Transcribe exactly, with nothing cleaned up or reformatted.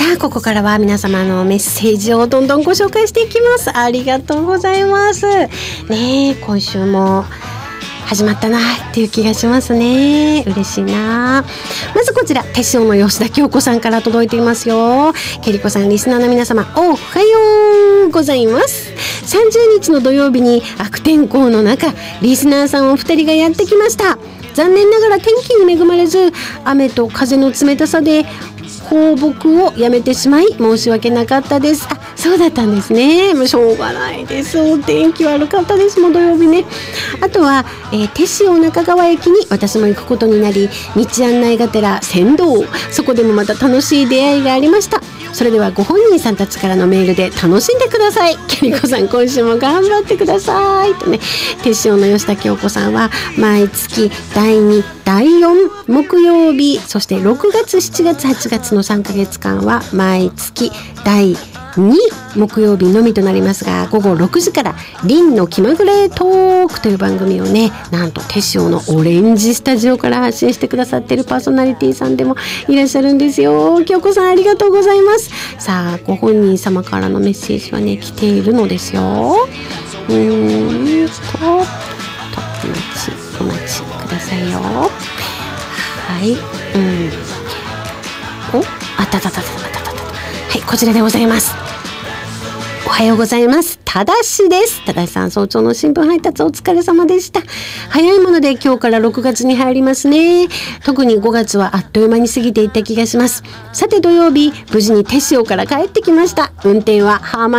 あここからは皆様のメッセージをどんどんご紹介していきます。ありがとうございますね。今週も始まったなっていう気がしますね。嬉しいな。まずこちら手塩の吉田京子さんから届いていますよ。ケリコさん、リスナーの皆様、おはようございます。さんじゅうにちの土曜日に悪天候の中、リスナーさんお二人がやってきました。残念ながら天気に恵まれず、雨と風の冷たさで放牧をやめてしまい申し訳なかったです。あ、そうだったんですね。もうしょうがないです。お天気悪かったですもん、土曜日ね。あとは、えー、手塩中川駅に私も行くことになり、道案内がてら先導、そこでもまた楽しい出会いがありました。それではご本人さんたちからのメールで楽しんでください。ケリコさん、今週も頑張ってくださいとね。手塩の吉田京子さんは毎月だいに、だいよん木曜日、そしてろくがつ、しちがつ、はちがつのさんかげつかんは毎月だいに木曜日のみとなりますが、午後ろくじからリンの気まぐれトークという番組をね、なんと手塩のオレンジスタジオから発信してくださっているパーソナリティさんでもいらっしゃるんですよ。京子さん、ありがとうございます。さあ、ご本人様からのメッセージはね、来ているのですよ。うーんととお待ちお待ちくださいよ。はい、うん、お、あったたたたたたたた、はい、こちらでございます。おはようございます。ただしです。ただしさん、早朝の新聞配達お疲れ様でした。早いもので今日からろくがつに入りますね。特にごがつはあっという間に過ぎていった気がします。さて土曜日、無事に手塩から帰ってきました。運転はハーマ